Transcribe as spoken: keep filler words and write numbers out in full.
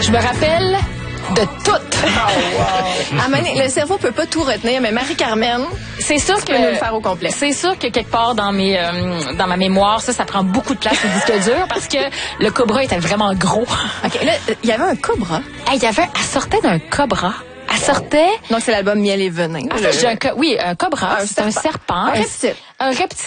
Je me rappelle de tout. Oh, wow. Ah, mais le cerveau peut pas tout retenir, mais Marie-Carmen, c'est sûr tu que peux nous le faire au complet. C'est sûr que quelque part dans mes euh, dans ma mémoire, ça, ça prend beaucoup de place au disque dur parce que le cobra était vraiment gros. Ok, là, il y avait un cobra. Il y avait, elle sortait d'un cobra. Elle sortait. Donc c'est l'album Miel et Venin. En fait, j'ai un co- oui, un cobra, Un c'est un serpent. Un reptile. Un reptile.